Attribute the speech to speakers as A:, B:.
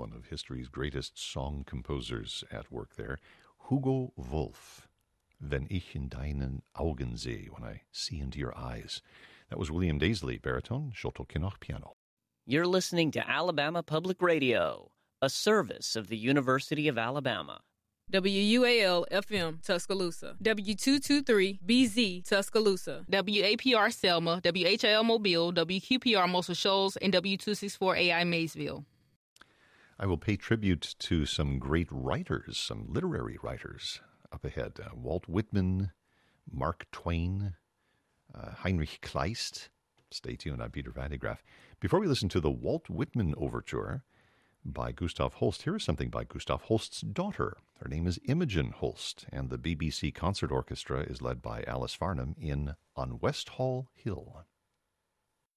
A: one of history's greatest song composers at work there, Hugo Wolf. Wenn ich in deinen Augen sehe, when I see into your eyes. That was William Daisley, baritone, Sholto Kinnoch, piano.
B: You're listening to Alabama Public Radio, a service of the University of Alabama.
C: WUAL-FM, Tuscaloosa. W223-BZ, Tuscaloosa.
D: WAPR Selma, WHIL Mobile, WQPR Muscle Shoals, and W264AI Maysville.
A: I will pay tribute to some great writers, some literary writers up ahead. Walt Whitman, Mark Twain, Heinrich Kleist. Stay tuned, I'm Peter Van de Graaff. Before we listen to the Walt Whitman Overture by Gustav Holst, here is something by Gustav Holst's daughter. Her name is Imogen Holst, and the BBC Concert Orchestra is led by Alice Farnham in On Westhall Hill.